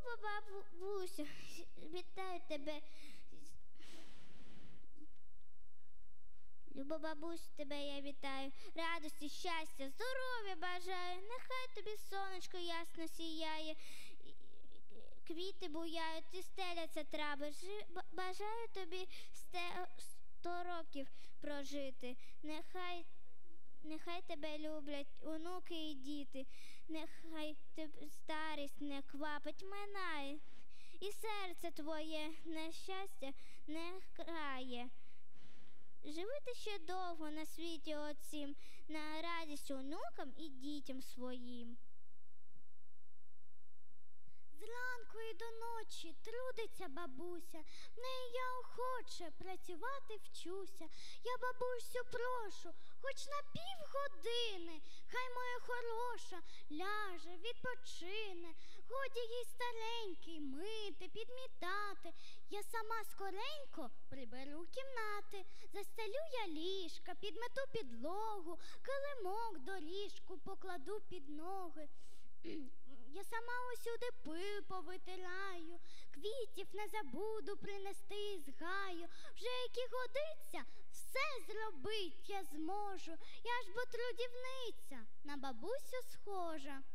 Люба бабусю, вітаю тебе. Люба бабусю, тебе я вітаю. Радості, щастя, здоров'я бажаю. Нехай тобі сонечко ясно сіяє, квіти буяють і стеляться трави. Бажаю тобі 100 років прожити. Нехай тебе люблять онуки і діти, нехай старість не квапить, минає, і серце твоє нещастя не крає. Живи ти ще довго на світі оцім, на радість онукам і дітям своїм. Зранку і до ночі трудиться бабуся, в неї я охоче працювати вчуся. Я бабусю прошу, хоч на півгодини, хай моя хороша ляже, відпочине. Годі їй старенький мити, підмітати. Я сама скоренько приберу кімнати. Застелю я ліжка, підмету підлогу, килимок доріжку покладу під ноги. Я сама усюди пил повитираю, квітів не забуду принести із гаю. Вже які годиться, все зробить я зможу. Я ж бо трудівниця, на бабусю схожа.